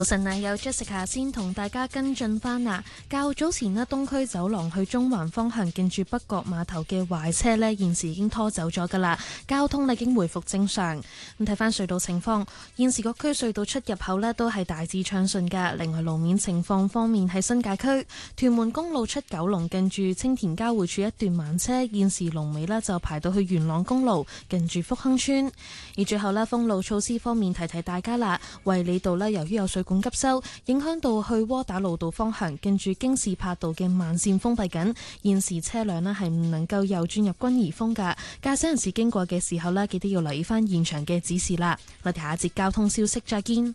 早晨啊，有 Jessica 先同大家跟進翻啊。較早前呢，東區走廊去中環方向近住北角碼頭嘅壞車呢，現時已經拖走咗噶啦，交通呢已經回復正常。咁睇翻隧道情況，現時各區隧道出入口呢都係大致暢順噶。另外路面情況方面，喺新界區屯門公路出九龍近住青田交匯處一段慢車，現時龍尾呢就排到去元朗公路近住福亨村。而最後呢，封路措施方面提提大家啦，衛理道呢由於有水管急修，影響到去窩打老道方向，近住京士柏道嘅慢線封閉緊，現時車輛呢係唔能夠右轉入軍怡峰噶，駕駛人士經過嘅時候呢，記得要留意翻現場嘅指示啦。我哋下一節交通消息再見。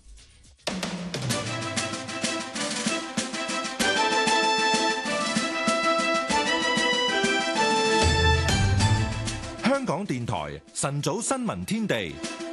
香港電台晨早新聞天地。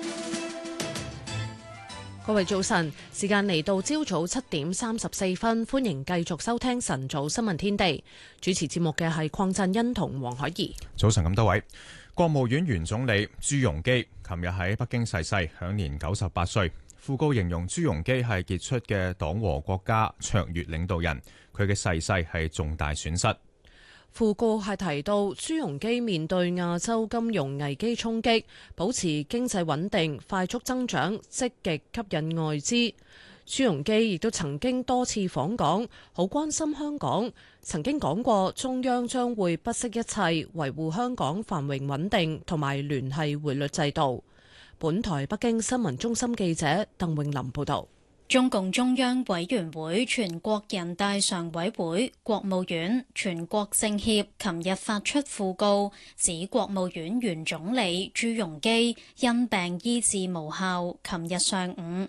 各位早晨，時間嚟到朝早7:34，歡迎繼續收聽晨早新聞天地。主持節目嘅係鄺振欣同黃海怡。 早晨咁多位，國務院原總理朱鎔基琴日喺北京逝世，享年98歲。訃告形容朱鎔基係傑出嘅黨和國家卓越領導人，佢嘅逝世係重大損失。 訃告係提到朱鎔基面對亞洲金融危機衝擊，保持經濟穩定、快速增長，積極吸引外資。朱鎔基亦都曾經多次訪港，好關心香港，曾經講過中央將會不惜一切維護香港繁榮穩定同埋聯繫匯率制度。本台北京新聞中心記者鄧永林報道。 中共中央委員會、全國人大常委會、國務院、全國政協琴日發出訃告，指國務院原總理朱鎔基因病醫治無效，琴日上午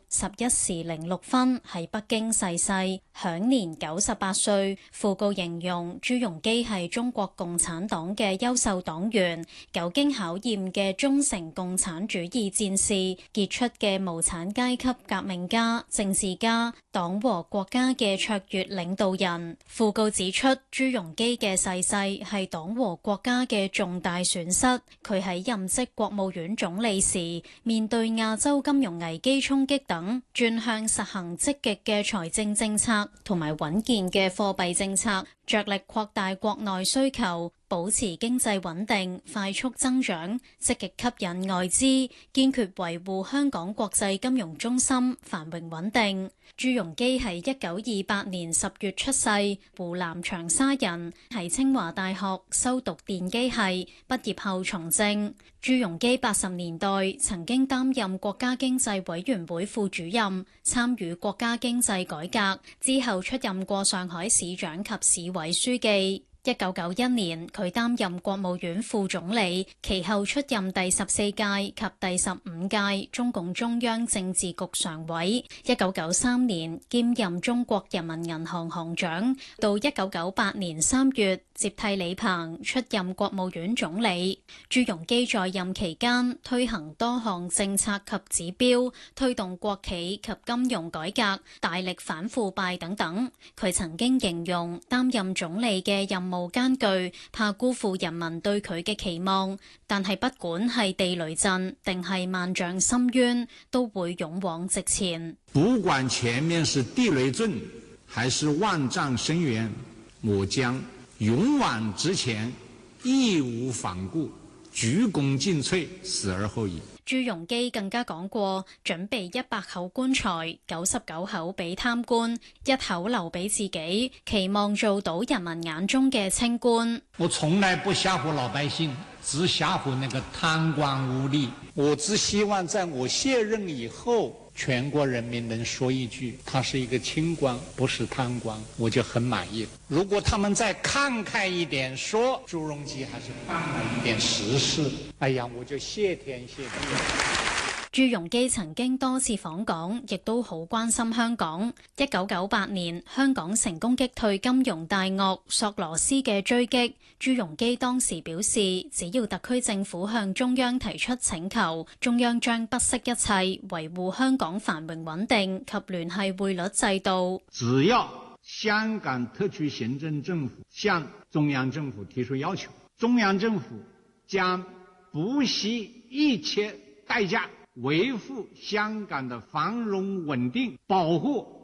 11:06喺北京逝世，享年98歲。訃告形容朱鎔基係中國共產黨嘅優秀黨員，久經考驗嘅忠誠共產主義戰士，傑出嘅無產階級革命家、政治家，黨和國家嘅卓越領導人。訃告指出，朱鎔基嘅逝世係黨和國家嘅重大損失。佢喺任職國務院總理時，面對亞洲金融危機衝擊等，轉向實行積極嘅財政政策同埋穩健嘅貨幣政策，着力擴大國內需求，保持經濟穩定、快速增長，積極吸引外資，堅決維護香港國際金融中心繁榮穩定。朱鎔基係1928年10月出世，湖南長沙人，喺清華大學修讀電機系，畢業後從政。朱鎔基80年代曾經擔任國家經濟委員會副主任，參與國家經濟改革，之後出任過上海市長及市委書記。1991年，佢擔任國務院副總理，其後出任第14屆及第15屆中共中央政治局常委。1993年兼任中國人民銀行行長，到1998年3月接替李鵬出任國務院總理。朱鎔基在任期間推行多項政策及指標，推動國企及金融改革，大力反腐敗等等。佢曾經形容擔任總理嘅任務艱巨，怕辜負人民對佢嘅期望，但係不管係地雷陣定係萬丈深淵，都會勇往直前。 不管前面是地雷陣還是萬丈深淵，我將勇往直前，義無反顧，鞠躬盡瘁，死而後已。 朱鎔基更加講過，準備100口棺材，99口俾貪官，1口留俾自己，期望做到人民眼中嘅清官。 我從來不嚇唬老百姓，只嚇唬那個貪官污吏。我只希望在我卸任以後，全國人民能說一句，他是一個清官，不是貪官，我就很滿意。如果他們再慷慨一點，說朱鎔基還是辦了一點實事，哎呀，我就謝天謝地。 朱鎔基曾經多次訪港，亦都好關心香港。1998年，香港成功擊退金融大鱷索羅斯嘅追擊。朱鎔基當時表示，只要特區政府向中央提出請求，中央將不惜一切維護香港繁榮穩定及聯繫匯率制度。 只要香港特區行政政府向中央政府提出要求，中央政府將不惜一切代價維護香港的繁榮穩定，保護